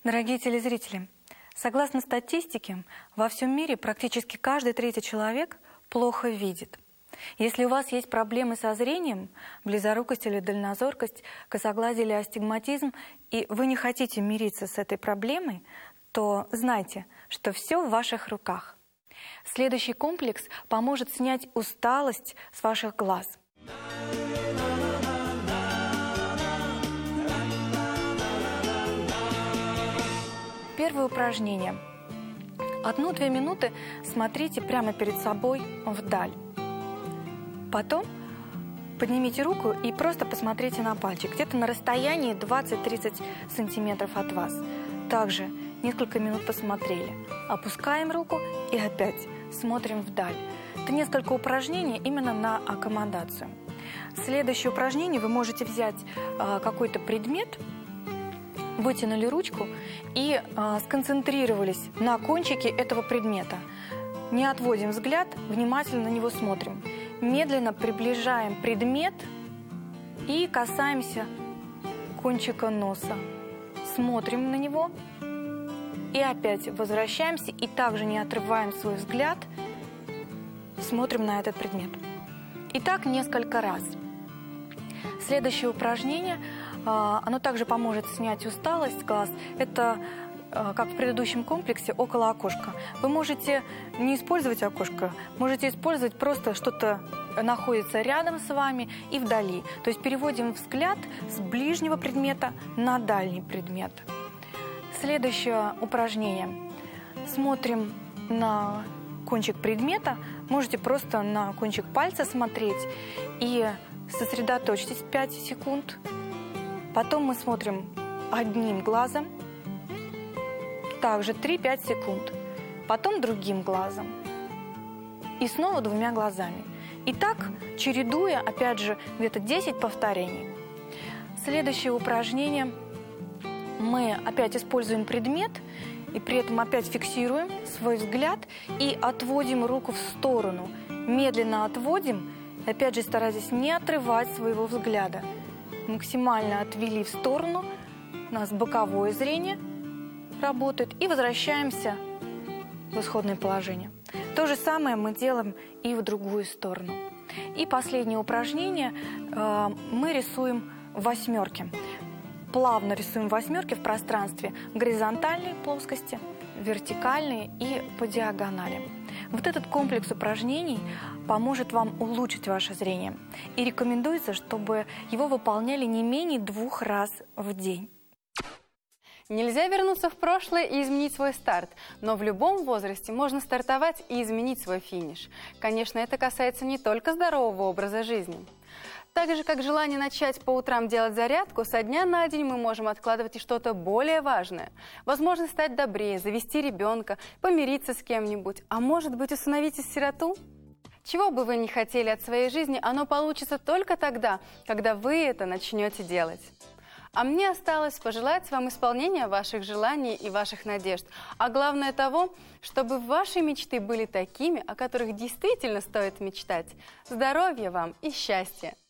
Дорогие телезрители, согласно статистике, во всем мире практически каждый третий человек плохо видит. Если у вас есть проблемы со зрением, близорукость или дальнозоркость, косоглазие или астигматизм, и вы не хотите мириться с этой проблемой, то знайте, что все в ваших руках. Следующий комплекс поможет снять усталость с ваших глаз. Первое упражнение. 1-2 минуты смотрите прямо перед собой вдаль. Потом поднимите руку и просто посмотрите на пальчик, где-то на расстоянии 20-30 сантиметров от вас. Также несколько минут посмотрели. Опускаем руку и опять смотрим вдаль. Это несколько упражнений именно на аккомодацию. Следующее упражнение: вы можете взять какой-то предмет, вытянули ручку и сконцентрировались на кончике этого предмета. Не отводим взгляд, внимательно на него смотрим. Медленно приближаем предмет и касаемся кончика носа. Смотрим на него и опять возвращаемся и также не отрываем свой взгляд, смотрим на этот предмет. И так несколько раз. Следующее упражнение, оно также поможет снять усталость глаз. Это, как в предыдущем комплексе, около окошка. Вы можете не использовать окошко, можете использовать просто что-то находится рядом с вами и вдали. То есть переводим взгляд с ближнего предмета на дальний предмет. Следующее упражнение. Смотрим на кончик предмета, можете просто на кончик пальца смотреть и сосредоточьтесь 5 секунд. Потом мы смотрим одним глазом, также 3-5 секунд. Потом другим глазом. И снова 2 глазами. И так, чередуя, опять же, где-то 10 повторений. Следующее упражнение. Мы опять используем предмет, и при этом опять фиксируем свой взгляд и отводим руку в сторону. Медленно отводим, опять же старайтесь не отрывать своего взгляда. Максимально отвели в сторону, у нас боковое зрение работает, и возвращаемся в исходное положение. То же самое мы делаем и в другую сторону. И последнее упражнение. Мы рисуем восьмерки. Плавно рисуем восьмерки в пространстве: горизонтальные плоскости, вертикальные и по диагонали. Вот этот комплекс упражнений поможет вам улучшить ваше зрение. И рекомендуется, чтобы его выполняли не менее 2 раз в день. Нельзя вернуться в прошлое и изменить свой старт, но в любом возрасте можно стартовать и изменить свой финиш. Конечно, это касается не только здорового образа жизни. Так же, как желание начать по утрам делать зарядку, со дня на день мы можем откладывать и что-то более важное. Возможно, стать добрее, завести ребенка, помириться с кем-нибудь, а может быть, усыновить сироту? Чего бы вы ни хотели от своей жизни, оно получится только тогда, когда вы это начнете делать. А мне осталось пожелать вам исполнения ваших желаний и ваших надежд. А главное того, чтобы ваши мечты были такими, о которых действительно стоит мечтать. Здоровья вам и счастья!